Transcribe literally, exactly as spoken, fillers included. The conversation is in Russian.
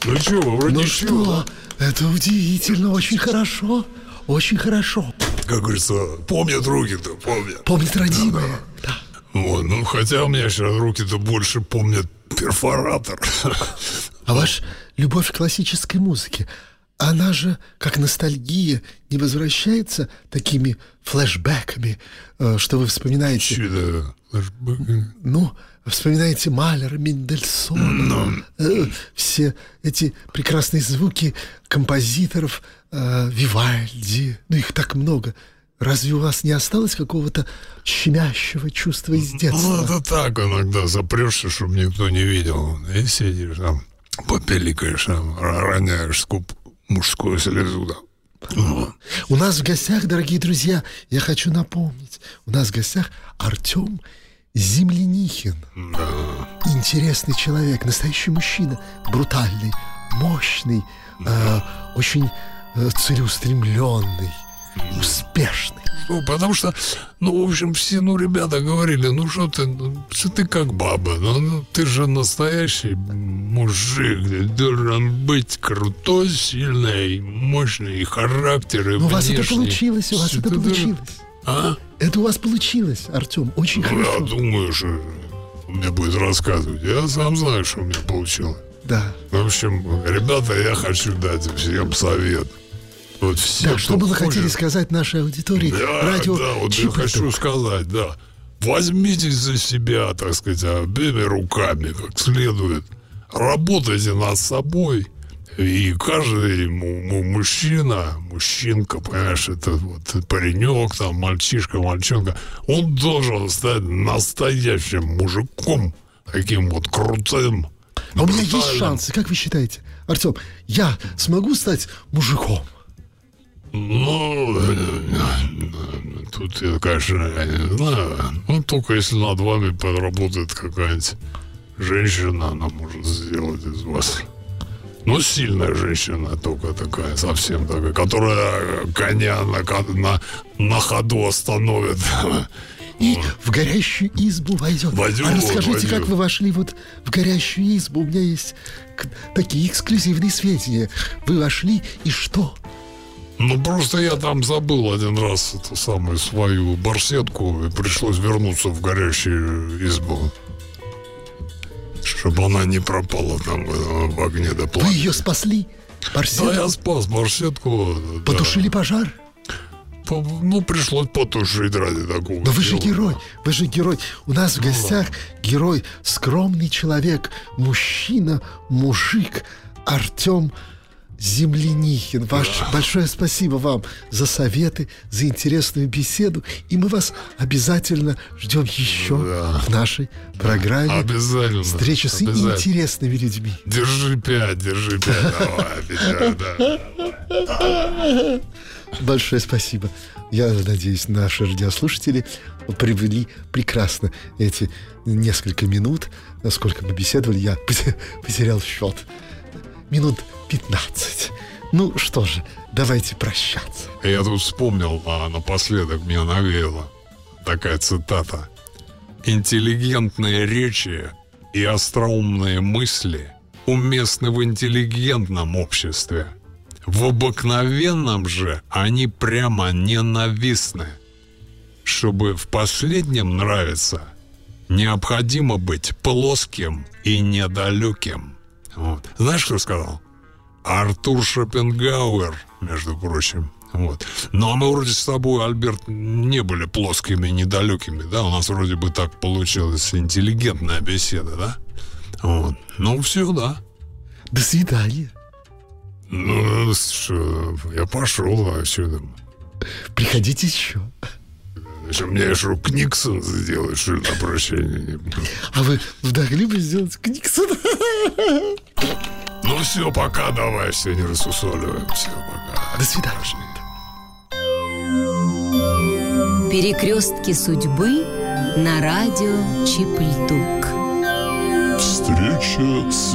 Ну чего, вроде Ну ничего. что, это удивительно, очень хорошо. Очень хорошо. Как говорится, помнят руки-то, помнят. Помнит родимое. Да. Вот, ну хотя у меня сейчас руки-то больше помнят перфоратор. А ваша любовь к классической музыке, она же, как ностальгия, не возвращается такими флешбэками, э, что вы вспоминаете... Чудо. Ну, вспоминаете Малера, Мендельсона, э, все эти прекрасные звуки композиторов, э, Вивальди, ну их так много. Разве у вас не осталось какого-то щемящего чувства из детства? Ну, это так иногда запрешься, чтобы никто не видел. И сидишь там, попеликаешь, там, роняешь скуп мужскую слезу, да. Вот. У нас в гостях, дорогие друзья, я хочу напомнить, у нас в гостях Артем Землянихин. Да. Интересный человек, настоящий мужчина, брутальный, мощный, э, очень э, целеустремленный, успешный. Ну, потому что, ну, в общем, все, ну, ребята говорили, ну, что ты, ну, что ты как баба, ну, ну, ты же настоящий мужик, ты должен быть крутой, сильный, мощный, и характер, и Но у вас это внешний. получилось, у вас Что это ты получилось. А? Это у вас получилось, Артем, очень Ну, хорошо. я думаю, что мне будет рассказывать. Я сам знаю, что у меня получилось. Да. В общем, ребята, я хочу дать всем совет. Вот все, Так, что бы вы хочет... хотели сказать нашей аудитории? Да, Радио да, вот я Чип и хочу Тук. сказать, да. Возьмитесь за себя, так сказать, обеими руками, как следует. Работайте над собой. И каждый му- му- мужчина, мужчинка, понимаешь, это вот паренек, там, мальчишка, мальчонка, он должен стать настоящим мужиком, таким вот крутым. А у меня есть брутальным. шансы, как вы считаете? Артем, я смогу стать мужиком? Ну, тут я, конечно, я не знаю. Ну, только если над вами подработает какая-нибудь женщина, она может сделать из вас. Ну, сильная женщина только такая, совсем такая, которая коня на, на, на ходу остановит. И в горящую избу войдет. Войдет, А расскажите, войдет. как вы вошли вот в горящую избу? У меня есть к- такие эксклюзивные сведения. Вы вошли, и что? Ну, просто я там забыл один раз эту самую свою барсетку, и пришлось вернуться в горящую избу. Чтобы она не пропала там в, в огне до Вы пламени. ее спасли? Барсетку? Да, я спас барсетку. да. Потушили пожар? По- Ну, пришлось потушить ради такого. Но вы же дела. герой, вы же герой. У нас в гостях герой, скромный человек, мужчина, мужик, Артем Землянихин. Ваше большое спасибо вам за советы, за интересную беседу. И мы вас обязательно ждем еще Да. в нашей программе. Обязательно. Встречи с Обязательно. интересными людьми. Держи пять, держи пять. Давай, Петя, да. Большое спасибо. Я надеюсь, наши радиослушатели привели прекрасно эти несколько минут. Насколько мы беседовали, я потерял счет. Минут пятнадцать. Ну что же, давайте прощаться. Я тут вспомнил, а напоследок меня навеяло такая цитата. «Интеллигентные речи и остроумные мысли уместны в интеллигентном обществе. В обыкновенном же они прямо ненавистны. Чтобы в последнем нравиться, необходимо быть плоским и недалеким». Вот. Знаешь, кто сказал? Артур Шопенгауэр, между прочим. Вот. Ну, а мы вроде с тобой, Альберт, не были плоскими и недалекими, да? У нас вроде бы так получилась интеллигентная беседа, да? Вот. Ну, все, да. До свидания. Ну, что, я пошел, а что там? Приходите еще. Что, мне что, Книксон сделать, что ли, на прощание? А вы вдохли бы сделать Книксона? Ну, все, пока, давай, все, не рассусоливаем. Все, пока. До свидания. Перекрестки судьбы на радио Чип и Тук. Встреча с